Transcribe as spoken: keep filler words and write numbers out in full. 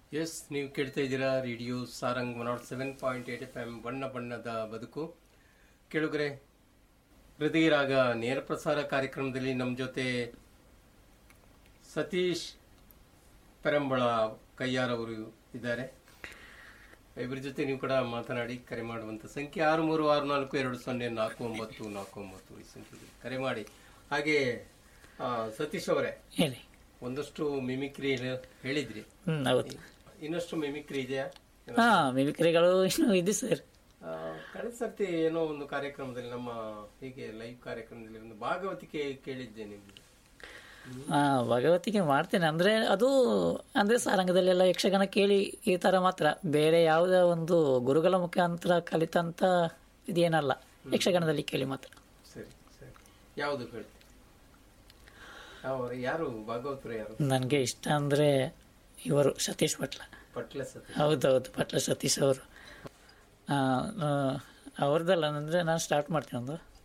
S, ನೀವು ಕೇಳ್ತಾ ಇದ್ದೀರಾ radio Sarang one not seven point eight F M ಬಣ್ಣ ಬಣ್ಣದ ಬದುಕು. ಕೇಳುಗರೆ, ಹೃದಯ ರಾಗ ನೇರ ಪ್ರಸಾರ ಕಾರ್ಯಕ್ರಮದಲ್ಲಿ ನಮ್ಮ ಜೊತೆ ಸತೀಶ್ ಪೆರಂಬಳ ಕಯ್ಯಾರವರು ಇದ್ದಾರೆ. ಇಬ್ಬರ ಜೊತೆ ನೀವು ಕೂಡ ಮಾತನಾಡಿ ಕರೆ ಮಾಡುವಂಥ ಸಂಖ್ಯೆ ಆರು ಮೂರು ಆರು ನಾಲ್ಕು ಎರಡು ಸೊನ್ನೆ ನಾಲ್ಕು ಒಂಬತ್ತು ನಾಲ್ಕು ಒಂಬತ್ತು ಈ ಸಂಖ್ಯೆಗೆ ಕರೆ ಮಾಡಿ. ಹಾಗೆ ಸತೀಶ್ ಅವರೇ, ಹೇಳಿ. ಒಂದಷ್ಟು ಮಿಮಿಕ್ರಿ ಹೇಳಿದ್ರಿ, ಇನ್ನಷ್ಟು ಮಿಮಿಕ್ರಿ ಇದೆಯಾ? ಹಾ, ಮಿಮಿಕ್ರಿಗಳು ಇನ್ನೂ ಇದೆ ಸರ್. ಕಳೆದ ಸರ್ತಿ ಏನೋ ಒಂದು ಕಾರ್ಯಕ್ರಮದಲ್ಲಿ, ನಮ್ಮ ಹೀಗೆ ಲೈವ್ ಕಾರ್ಯಕ್ರಮದಲ್ಲಿ ಒಂದು ಭಾಗವತಿಕೆ ಕೇಳಿದ್ದೆ ನಿಮ್ಗೆ. ಹಾ, ಭಾಗವತಿಕೆ ಮಾಡ್ತೇನೆ. ಅಂದ್ರೆ ಅದು ಅಂದ್ರೆ ಸಾರಂಗದಲ್ಲೆಲ್ಲ ಯಕ್ಷಗಾನ ಕೇಳಿ ಈ ತರ ಮಾತ್ರ, ಬೇರೆ ಯಾವುದೇ ಒಂದು ಗುರುಗಳ ಮುಖಾಂತರ ಕಲಿತಂತ ಇದೇನಲ್ಲ, ಯಕ್ಷಗಾನದಲ್ಲಿ ಕೇಳಿ ಮಾತ್ರ. ಸರಿ ಸರಿ, ಯಾವುದು ಹೇಳಿ, ಯಾರು ಭಾಗವತರು ಯಾರು? ನನಗೆ ಇಷ್ಟ ಅಂದ್ರೆ ಇವರು ಸತೀಶ್ ಪಟ್ಲ. ಪಟ್ಲ ಸತೀಶ್? ಹೌದೌದು, ಪಟ್ಲ ಸತೀಶ್ ಅವರು. ಅವ್ರದ್ದಲ್ಲ ಅಂದ್ರೆ ನಾನು ಸ್ಟಾರ್ಟ್ ಮಾಡ್ತೀನಿ ಒಂದು